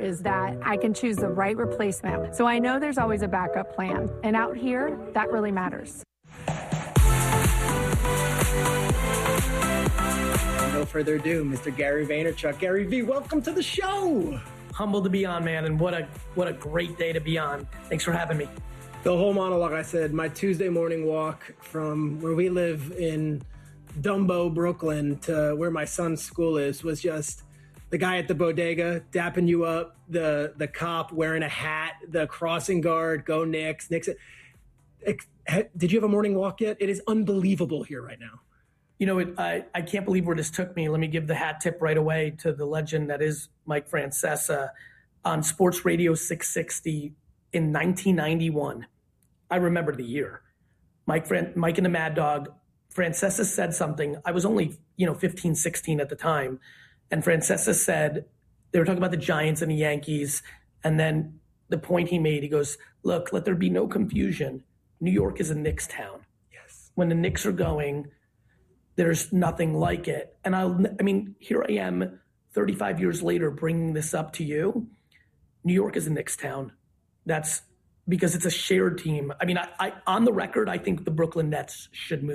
is that I can choose the right replacement. So I know there's always a backup plan. And out here, that really matters. No further ado, Mr. Gary Vaynerchuk. Gary V, welcome to the show. Humbled to be on, man, and what a great day to be on. Thanks for having me. The whole monologue, I said, my Tuesday morning walk from where we live in Dumbo, Brooklyn, to where my son's school is, was just the guy at the bodega dapping you up, the cop wearing a hat, the crossing guard, go Knicks. Did you have a morning walk yet? It is unbelievable here right now. You know, I can't believe where this took me. Let me give the hat tip right away to the legend that is Mike Francesa on Sports Radio 660 in 1991. I remember the year. Mike and the Mad Dog, Francesa said something. I was only, 15, 16 at the time. And Francesa said, they were talking about the Giants and the Yankees. And then the point he made, he goes, look, let there be no confusion. New York is a Knicks town. Yes. When the Knicks are going, there's nothing like it. And here I am 35 years later bringing this up to you. New York is a Knicks town. That's because it's a shared team. I on the record, I think the Brooklyn Nets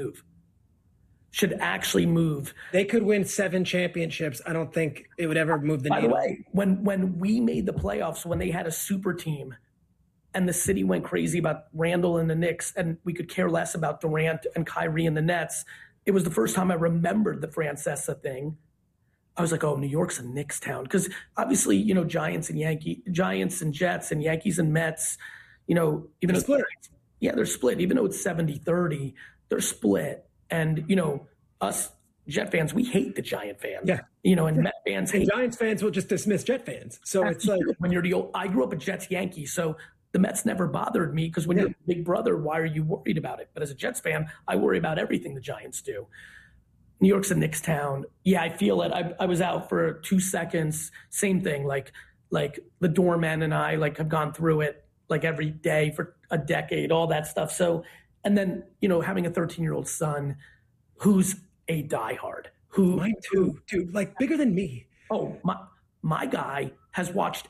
should actually move. They could win 7 championships. I don't think it would ever move the needle. By the way, when we made the playoffs, when they had a super team and the city went crazy about Randall and the Knicks, and we could care less about Durant and Kyrie and the Nets, it was the first time I remembered the Francesa thing. I was like, oh, New York's a Knicks town. Because obviously, Giants and Jets and Yankees and Mets, even they're split. They're split. Even though it's 70-30, they're split. And, us Jet fans, we hate the Giant fans. Yeah. And Met fans hate. Giants fans will just dismiss Jet fans. So it's like when you're I grew up a Jets Yankee, so the Mets never bothered me because when you're a big brother, why are you worried about it? But as a Jets fan, I worry about everything the Giants do. New York's a Knicks town. Yeah, I feel it. I was out for 2 seconds. Same thing. Like the doorman and I have gone through it every day for a decade, all that stuff. So, and then, having a 13-year-old son who's a diehard. Mine too, dude, bigger than me. Oh, my guy has watched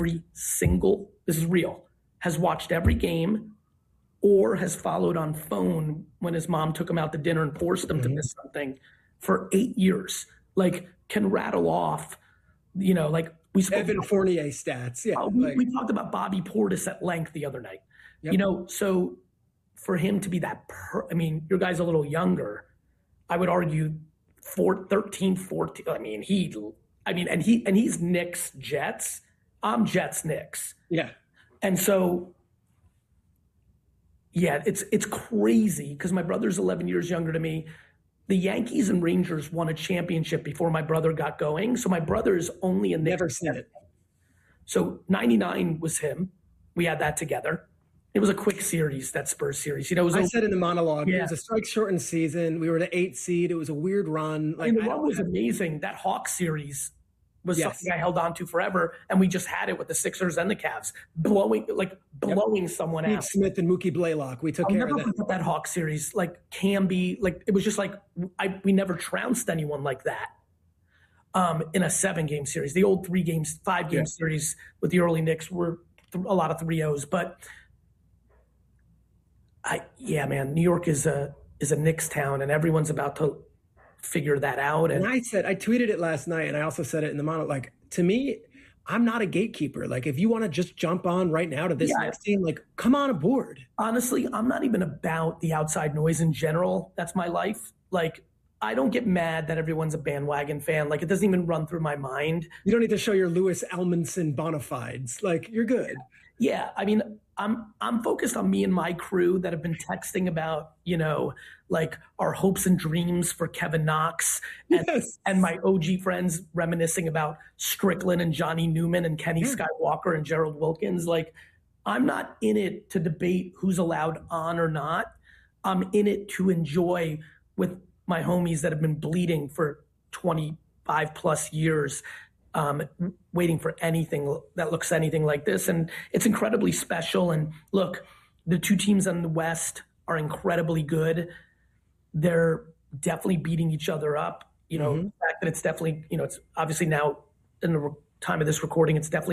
this is real, has watched every game or has followed on phone when his mom took him out to dinner and forced him to miss something for 8 years. Can rattle off, we spoke Evan Fournier stats. Yeah. We talked about Bobby Portis at length the other night. Yep. So for him to be that, your guy's a little younger. I would argue 13, 14. And he's Knicks Jets. I'm Jets Knicks. Yeah. And so, yeah, it's crazy because my brother's 11 years younger than me. The Yankees and Rangers won a championship before my brother got going. So my brother is only a Knicks. Never seen it. So 99 was him. We had that together. It was a quick series, that Spurs series. I said in the monologue, It was a strike-shortened season. We were the 8th seed. It was a weird run. The run was amazing. That Hawks series was something I held on to forever, and we just had it with the Sixers and the Cavs, blowing someone out. Smith and Mookie Blaylock. We took care of that. I'll never forget that Hawks series. Camby, it was just we never trounced anyone like that. In a 7-game series, the old 5-game series with the early Knicks were a lot of 3-0s, but. Man, New York is a Knicks town, and everyone's about to figure that out. And I tweeted it last night, and I also said it in the monologue. To me, I'm not a gatekeeper. If you want to just jump on right now to this Knicks team, come on aboard. Honestly, I'm not even about the outside noise in general. That's my life. I don't get mad that everyone's a bandwagon fan. It doesn't even run through my mind. You don't need to show your Lewis Elmanson bona fides. You're good. Yeah, I'm focused on me and my crew that have been texting about, our hopes and dreams for Kevin Knox and my OG friends reminiscing about Strickland and Johnny Newman and Kenny Skywalker and Gerald Wilkins. I'm not in it to debate who's allowed on or not. I'm in it to enjoy with my homies that have been bleeding for 25 plus years, waiting for anything that looks anything like this. And it's incredibly special. And look, the two teams in the West are incredibly good. They're definitely beating each other up. The fact that it's definitely, it's obviously now in the time of this recording, it's definitely